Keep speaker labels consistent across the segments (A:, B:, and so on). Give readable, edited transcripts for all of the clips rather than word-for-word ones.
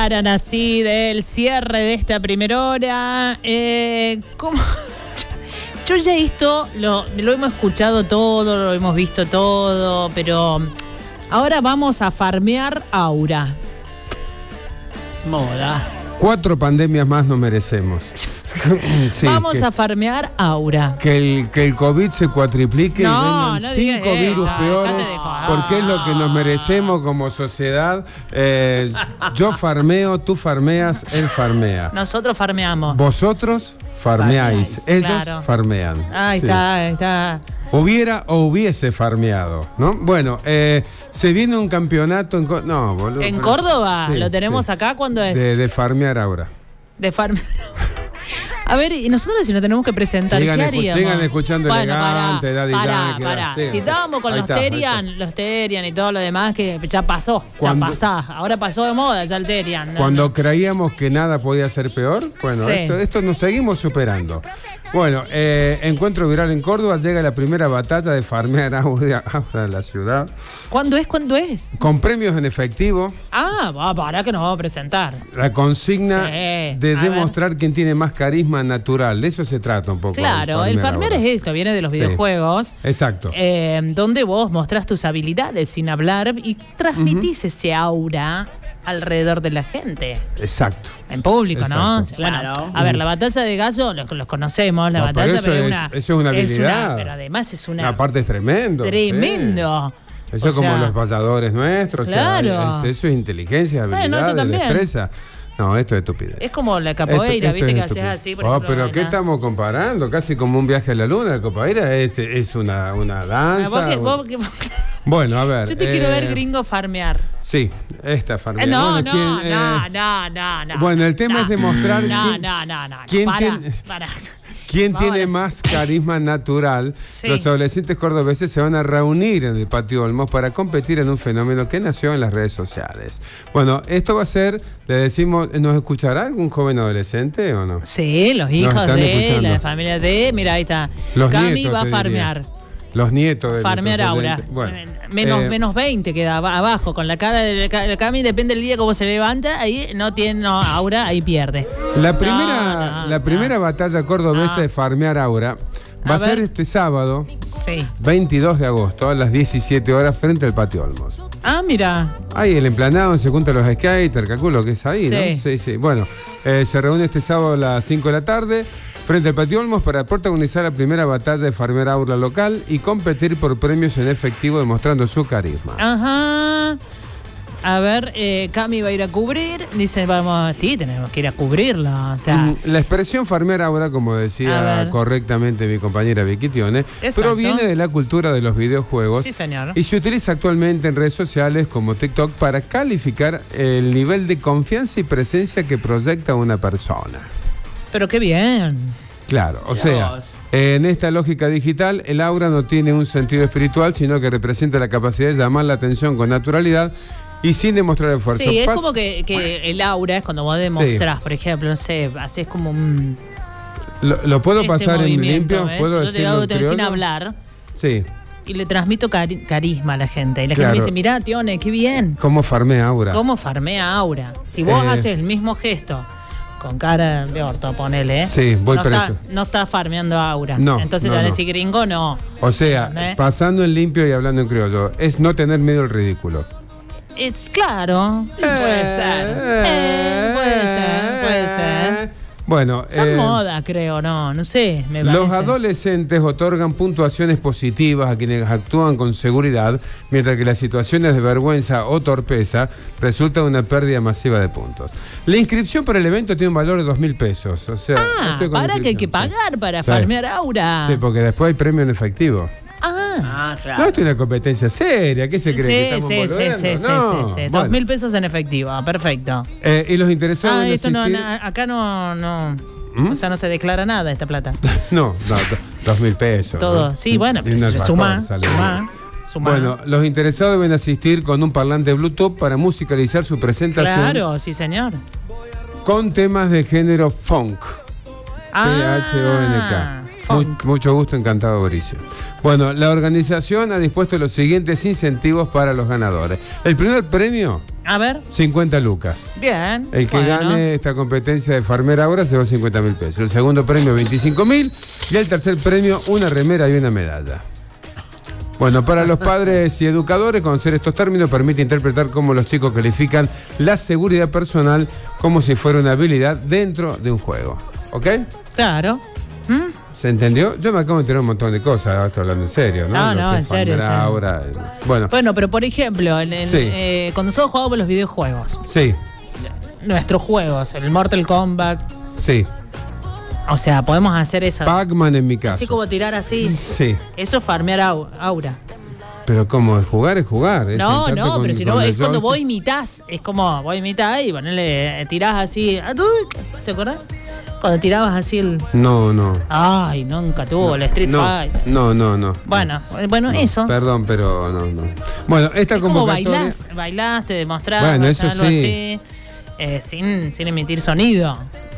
A: hablaran así del cierre de esta primera hora. ¿Cómo? Yo ya esto lo hemos escuchado todo, lo hemos visto todo, pero ahora vamos a farmear aura. Moda.
B: 4 pandemias más nos merecemos. Sí,
A: vamos a farmear aura.
B: Que el COVID se cuatriplique y vengan 5 virus peores, porque es lo que nos merecemos como sociedad. Yo farmeo, tú farmeas, él farmea.
A: Nosotros farmeamos.
B: Vosotros farmeáis, ellos farmean.
A: Ahí está.
B: Hubiera o hubiese farmeado, ¿no? Bueno, se viene un campeonato en no, boludo.
A: ¿En Córdoba? Sí, lo tenemos acá, ¿cuándo es?
B: De farmear ahora.
A: De farmear. A ver, y nosotros si nos tenemos que presentar, ¿qué haríamos?
B: Sigan escuchando Elegante, Daddy Yankee.
A: Si estábamos con los Terian y todo lo demás, que ya pasó, ahora pasó de moda ya el Terian.
B: Cuando creíamos que nada podía ser peor, bueno, esto nos seguimos superando. Bueno, encuentro viral en Córdoba, llega la primera batalla de farmear aura en la ciudad.
A: ¿Cuándo es?
B: Con premios en efectivo.
A: Para que nos vamos a presentar.
B: La consigna de demostrar quién tiene más carisma natural, de eso se trata un poco.
A: Claro, el farmear es esto, viene de los videojuegos.
B: Exacto.
A: Donde vos mostrás tus habilidades sin hablar y transmitís ese aura alrededor de la gente.
B: Exacto.
A: En público, ¿no?
C: Claro.
A: Bueno, a ver, la batalla de gallo, los conocemos, la batalla,
B: pero eso es una habilidad.
A: Pero además es una...
B: Aparte es tremendo.
A: Tremendo.
B: Sí. Eso es como los valladores nuestros.
A: Claro.
B: O sea, eso es inteligencia, habilidad, destreza. No, esto es estupidez.
A: Es como la capoeira, ¿viste? Que haces así, por ejemplo.
B: Pero ¿qué estamos comparando? Casi como un viaje a la luna. La capoeira es una danza. Bueno, a ver.
A: Yo te quiero ver gringo farmear.
B: Sí, esta farmear.
A: No.
B: Bueno, el tema es demostrar quién tiene más carisma natural. Sí. Los adolescentes cordobeses se van a reunir en el Patio Olmos para competir en un fenómeno que nació en las redes sociales. Bueno, esto va a ser, le decimos, ¿nos escuchará algún joven adolescente o no?
A: Sí, los hijos de la familia de, mira, ahí está.
B: Los
A: Cami
B: nietos,
A: va a farmear.
B: Los nietos de
A: farmear aura.
B: Bueno,
A: menos 20 queda abajo. Con la cara de Cami, depende del día cómo se levanta. Ahí no tiene aura, ahí pierde.
B: La primera batalla cordobesa de farmear aura va a ser este sábado, 22 de agosto, a las 17 horas, frente al Patio Olmos.
A: Mira.
B: Ahí el emplanado donde se juntan los skaters, calculo que es ahí, ¿no? Sí. Bueno, se reúne este sábado a las 5 de la tarde. Frente al Patio Olmos para protagonizar la primera batalla de farmear aura local y competir por premios en efectivo demostrando su carisma.
A: Ajá. A ver, Cami va a ir a cubrir. Dice, tenemos que ir a cubrirla. O sea,
B: la expresión farmear aura, como decía correctamente mi compañera Vicky Tione, proviene de la cultura de los videojuegos.
A: Sí, señor.
B: Y se utiliza actualmente en redes sociales como TikTok para calificar el nivel de confianza y presencia que proyecta una persona.
A: Pero qué bien.
B: Claro, o sea, en esta lógica digital, el aura no tiene un sentido espiritual, sino que representa la capacidad de llamar la atención con naturalidad y sin demostrar esfuerzo.
A: Sí, es como que el aura es cuando vos demostrás, por ejemplo, no sé, haces como un...
B: ¿Lo puedo pasar en limpio?
A: ¿ves?
B: ¿Puedo
A: decirlo
B: sin
A: sin hablar?
B: Sí.
A: Y le transmito carisma a la gente. Y la gente me dice, mirá, Tione, qué bien.
B: ¿Cómo farmea aura?
A: ¿Cómo farmea aura? Si vos haces el mismo gesto con cara de orto, ponele.
B: Sí, voy preso.
A: No está farmeando aura.
B: No.
A: Entonces te van a decir gringo, no.
B: O sea, pasando en limpio y hablando en criollo, es no tener miedo al ridículo.
A: Es claro. Puede ser. Puede ser.
B: Bueno,
A: son moda, creo, no sé. Me parece.
B: Los adolescentes otorgan puntuaciones positivas a quienes actúan con seguridad, mientras que las situaciones de vergüenza o torpeza resultan una pérdida masiva de puntos. La inscripción para el evento tiene un valor de 2.000 pesos. O sea,
A: para que hay que pagar para farmear aura.
B: Sí, porque después hay premio en efectivo.
C: Claro.
B: No, esto es una competencia seria. ¿Qué se cree?
A: Sí. 2.000 pesos en efectivo, perfecto.
B: Y los interesados en asistir...
A: acá no. O sea, no se declara nada esta plata.
B: No, 2.000 pesos.
A: Todo,
B: ¿no?
A: sí, bueno, suma.
B: Bueno, los interesados deben asistir con un parlante Bluetooth para musicalizar su presentación.
A: Claro, sí, señor.
B: Con temas de género funk. Phonk. Mucho gusto, encantado, Mauricio. Bueno, la organización ha dispuesto los siguientes incentivos para los ganadores. El primer premio,
A: a ver,
B: 50 lucas.
A: Bien.
B: El que gane esta competencia de Farmer Aura se va 50.000 pesos. El segundo premio, 25.000. Y el tercer premio, una remera y una medalla. Bueno, para los padres y educadores, conocer estos términos permite interpretar cómo los chicos califican la seguridad personal como si fuera una habilidad dentro de un juego. ¿Ok?
A: Claro.
B: ¿Se entendió? Yo me acabo de enterar un montón de cosas, ahora estoy hablando en serio, ¿no?
A: No, en serio.
B: Ahora, bueno,
A: pero por ejemplo, cuando nosotros jugábamos los videojuegos.
B: Sí.
A: Nuestros juegos, el Mortal Kombat.
B: Sí.
A: O sea, podemos hacer eso.
B: Pac-Man en mi caso.
A: Así como tirar así.
B: Sí.
A: Eso es farmear aura.
B: Pero como jugar es jugar.
A: No, pero si no, es cuando vos imitás. Es como vos imitás y tirás así. ¿Te acordás? Cuando tirabas así el...
B: No.
A: Ay, nunca tuvo el Street Fighter.
B: No.
A: Bueno,
B: no,
A: eso.
B: Perdón, pero no. Bueno, esta convocatoria...
A: Como bailás, te demostrás,
B: bueno, eso
A: algo
B: sí.
A: Así, sin emitir sonido.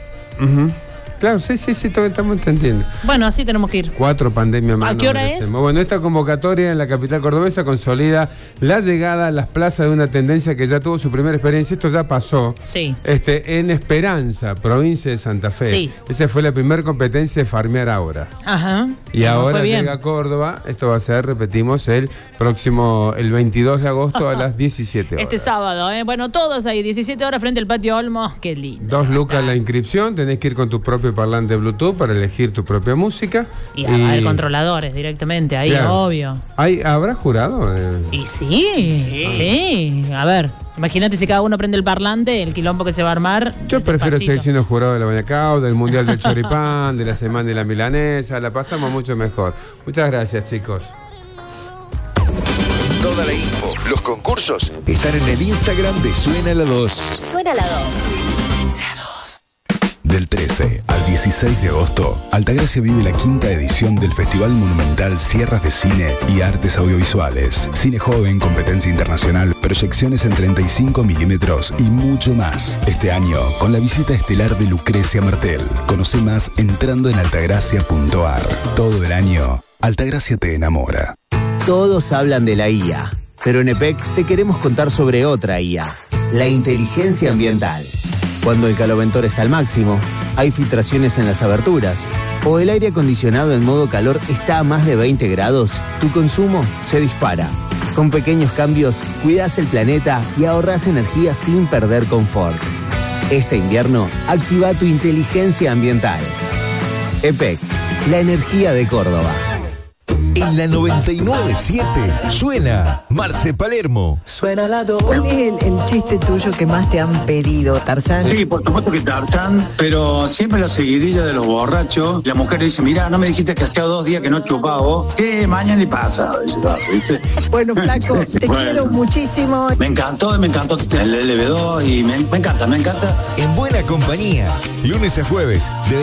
B: Claro, sí, estamos entendiendo.
A: Bueno, así tenemos que ir.
B: 4 pandemias más.
A: ¿A qué hora es?
B: Bueno, esta convocatoria en la capital cordobesa consolida la llegada a las plazas de una tendencia que ya tuvo su primera experiencia. Esto ya pasó.
A: Sí.
B: En Esperanza, provincia de Santa Fe.
A: Sí.
B: Esa fue la primera competencia de Farmear Aura.
A: Ajá.
B: Y ahora llega a Córdoba. Esto va a ser, repetimos, el 22 de agosto a las 17 horas.
A: Este sábado, Bueno, todos ahí, 17 horas frente al Patio Olmos. Qué lindo.
B: 2 lucas la inscripción. Tenés que ir con tu propio parlante Bluetooth para elegir tu propia música.
A: Y hay controladores directamente, ahí, claro. Obvio.
B: ¿Habrá jurado?
A: Y sí. A ver, imagínate si cada uno prende el parlante, el quilombo que se va a armar.
B: Yo prefiero seguir siendo jurado de la Bañacao, del Mundial del Choripán, de la Semana de la Milanesa. La pasamos mucho mejor. Muchas gracias, chicos.
C: Toda la info, los concursos están en el Instagram de Suena la 2.
D: Suena la 2.
C: Del 13 al 16 de agosto, Altagracia vive la 5ª edición del Festival Monumental Sierras de Cine y Artes Audiovisuales. Cine joven, competencia internacional, proyecciones en 35 milímetros y mucho más. Este año, con la visita estelar de Lucrecia Martel. Conoce más entrando en altagracia.ar. Todo el año, Altagracia te enamora.
E: Todos hablan de la IA, pero en EPEC te queremos contar sobre otra IA, la inteligencia ambiental. Cuando el caloventor está al máximo, hay filtraciones en las aberturas, o el aire acondicionado en modo calor está a más de 20 grados, tu consumo se dispara. Con pequeños cambios, cuidas el planeta y ahorras energía sin perder confort. Este invierno, activa tu inteligencia ambiental. EPEC, la energía de Córdoba.
C: En la 99.7 suena Marce Palermo.
F: Suena la 2. ¿Cuál es el chiste tuyo que más te han pedido, Tarzán?
G: Sí, por supuesto que Tarzán, pero siempre la seguidilla de los borrachos. La mujer dice, mira, no me dijiste que hacía 2 días que no chupaba vos. Sí, mañana y pasa. ¿Viste?
F: Bueno, flaco, te quiero muchísimo.
G: Me encantó que esté el LB2 y me encanta.
C: En buena compañía, lunes a jueves, de